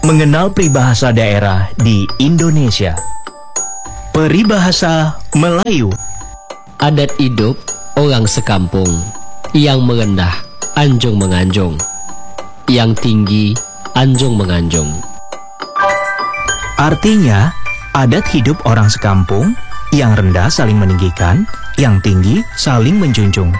Mengenal peribahasa daerah di Indonesia. Peribahasa Melayu. Adat hidup orang sekampung, yang merendah anjung menganjung, yang tinggi anjung menganjung. Artinya, adat hidup orang sekampung, yang rendah saling meninggikan, yang tinggi saling menjunjung.